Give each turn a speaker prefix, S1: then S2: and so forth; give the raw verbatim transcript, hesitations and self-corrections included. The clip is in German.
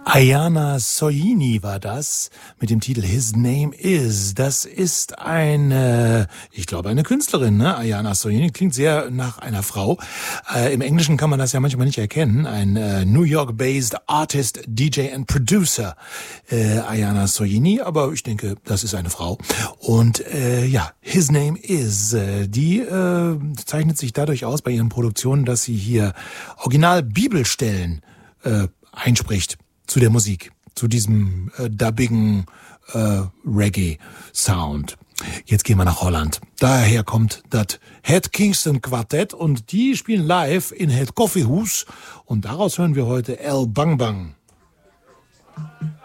S1: Ayana Soyini war das mit dem Titel His Name Is. Das ist eine, ich glaube, eine Künstlerin, ne? Ayana Soyini klingt sehr nach einer Frau. Äh, Im Englischen kann man das ja manchmal nicht erkennen. Ein äh, New York-based Artist, D J and Producer, äh, Ayana Soyini. Aber ich denke, das ist eine Frau. Und äh, ja, His Name Is. Äh, die äh, zeichnet sich dadurch aus bei ihren Produktionen, dass sie hier Original-Bibelstellen äh, einspricht. Zu der Musik, zu diesem äh, dubbigen äh, Reggae-Sound. Jetzt gehen wir nach Holland. Daher kommt das Het Kingston Quartett und die spielen live in Het Koffiehuis und daraus hören wir heute El Bang Bang.